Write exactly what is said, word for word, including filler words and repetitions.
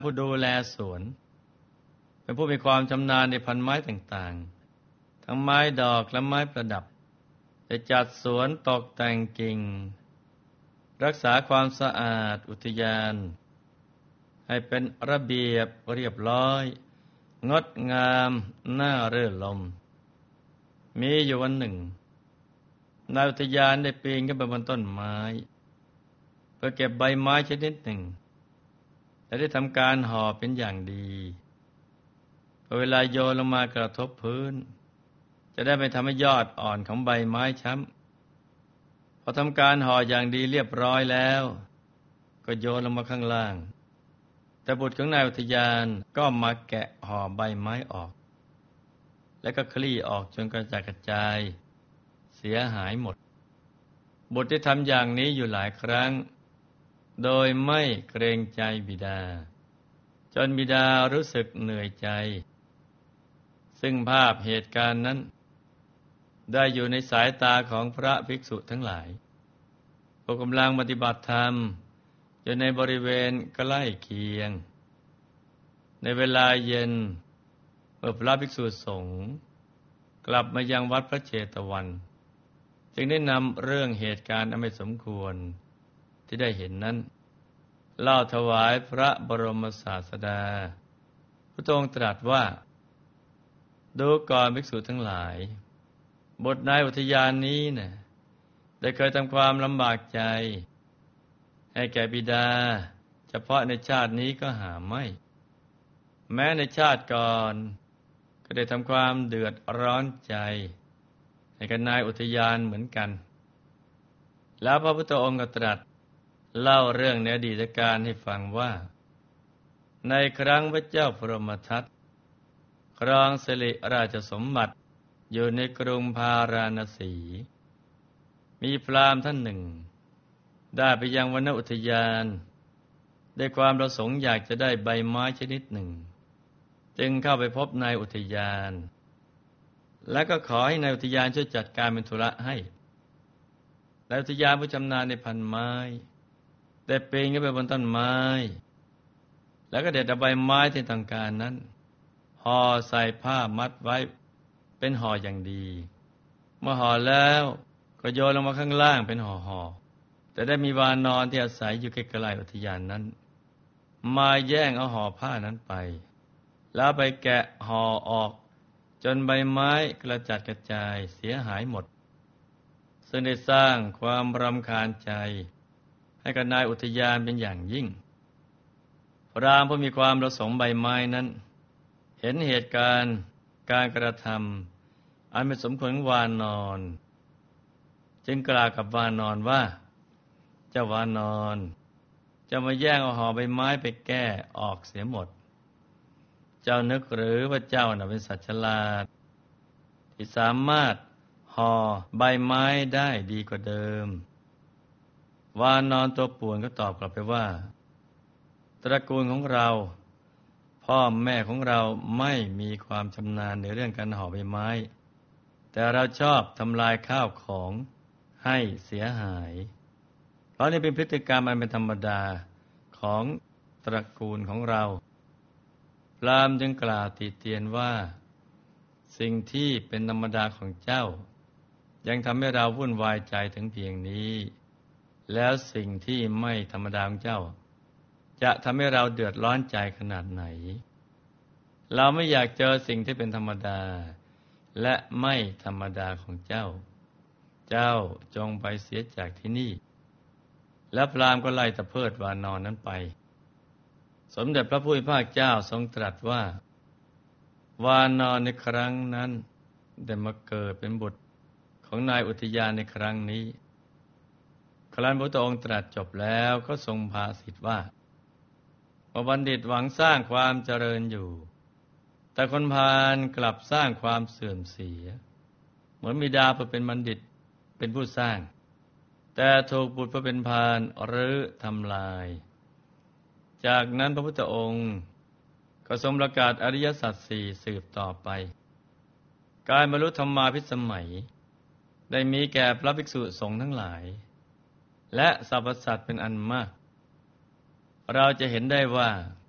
ผู้ดูแลสวนเป็นผู้มีความชำนาญในพันไม้ต่างๆทั้งไม้ดอกและไม้ประดับจะจัดสวนตกแต่งกิ่งรักษาความสะอาดอุทยานให้เป็นระเบียบเรียบร้อยงดงามน่ารื่นรมย์มีอยู่วันหนึ่งนายอุทยานได้ปีนขึ้นไปบนต้นไม้เพื่อเก็บใบไม้ชนิดหนึ่งและได้ทำการห่อเป็นอย่างดีพอเวลาโยนลงมากระทบพื้นจะได้ไม่ทำให้ยอดอ่อนของใบไม้ช้ำพอทำการห่ออย่างดีเรียบร้อยแล้วก็โยนลงมาข้างล่างแต่บุตรของนายอุทยานก็มาแกะห่อใบไม้ออกและก็คลี่ออกจนกระจายกระจายเสียหายหมดบุตรได้ทำอย่างนี้อยู่หลายครั้งโดยไม่เกรงใจบิดาจนบิดารู้สึกเหนื่อยใจซึ่งภาพเหตุการณ์นั้นได้อยู่ในสายตาของพระภิกษุทั้งหลายผู้กำลังปฏิบัติธรรมอยู่ในบริเวณใกล้เคียงในเวลาเย็นเมื่อพระภิกษุสงฆ์กลับมายังวัดพระเชตวันจึงได้นำเรื่องเหตุการณ์อันไม่สมควรที่ได้เห็นนั้นเล่าถวายพระบรมศาสดาพระองค์ตรัสว่าดูก่อนภิกษุทั้งหลายบุตรนายอุทยานนี้นะ่ะได้เคยทำความลำบากใจให้แก่บิดาเฉพาะในชาตินี้ก็หาไม่แม้ในชาติก่อนก็ได้ทำความเดือดร้อนใจให้กับนายอุทยานเหมือนกันแล้วพระพุทธองค์ก็ตรัสเล่าเรื่องในอดีตการให้ฟังว่าในครั้งพระเจ้าพรหมทัตครองสิริราชสมบัติอยู่ในกรุงพาราณสีมีพราหมณ์ท่านหนึ่งได้ไปยังวนอุทยานด้วยความประสงค์อยากจะได้ใบไม้ชนิดหนึ่งจึงเข้าไปพบนายอุทยานและก็ขอให้นายอุทยานช่วยจัดการเป็นธุระให้นายอุทยานผู้ชำนาญในพันไม้ได้ปีนขึ้นไปบนต้นไม้แล้วก็เด็ดเอาใบไม้ที่ต้องการนั้นห่อใส่ผ้ามัดไว้เป็นห่ออย่างดีเมื่อห่อแล้วก็โยนลงมาข้างล่างเป็นห่อห่อแต่ได้มีวานอนที่อาศัยอยู่ใกล้ๆอุทยานนั้นมาแย่งเอาห่อผ้านั้นไปแล้วไปแกะห่อออกจนใบไม้กระจัดกระจายเสียหายหมดซึ่งได้สร้างความรำคาญใจให้กับนายอุทยานเป็นอย่างยิ่งพราหมณ์ผู้มีความประสงค์ใบไม้นั้นเห็นเหตุการณ์การกระทำอันไม่สมควรของวานอนจึงกล่าวกับวานอนว่าเจ้าวานอนจะมาแย่งเอาห่อใบไม้ไปแก้ออกเสียหมดเจ้านึกหรือว่าเจ้าน่ะเป็นสัตว์ฉลาดที่สามารถห่อใบไม้ได้ดีกว่าเดิมวานอนตัวป่วนก็ตอบกลับไปว่าตระกูลของเราพ่อแม่ของเราไม่มีความชำนาญในเรื่องการห่อใบไม้แต่เราชอบทำลายข้าวของให้เสียหายเพราะนี่เป็นพฤติกรรมอันเป็นธรรมดาของตระกูลของเราพราหมณ์จึงกล่าวติเตียนว่าสิ่งที่เป็นธรรมดาของเจ้ายังทำให้เราวุ่นวายใจถึงเพียงนี้แล้วสิ่งที่ไม่ธรรมดาของเจ้าจะทำให้เราเดือดร้อนใจขนาดไหนเราไม่อยากเจอสิ่งที่เป็นธรรมดาและไม่ธรรมดาของเจ้าเจ้าจงไปเสียจากที่นี่แล้วพราหมณ์ก็ไล่ตะเพิดวานอนนั้นไปสมเด็จพระผู้เป็นพระเจ้าทรงตรัสว่าวานอนในครั้งนั้นได้มาเกิดเป็นบุตรของนายอุทยานในครั้งนี้ครั้นพระองค์ตรัสจบแล้วก็ทรงภาษิตว่าบัณฑิตหวังสร้างความเจริญอยู่แต่คนพาลกลับสร้างความเสื่อมเสียเหมือนบิดาผู้เป็นบัณฑิตเป็นผู้สร้างแต่ถูกบุตรผู้เป็นพาลรื้อทำลายจากนั้นพระพุทธองค์ก็ทรงประกาศอริยสัจสี่สืบต่อไปการบรรลุธรรมาภิสมัยได้มีแก่พระภิกษุสงฆ์ทั้งหลายและสรรพสัตว์เป็นอันมากเราจะเห็นได้ว่า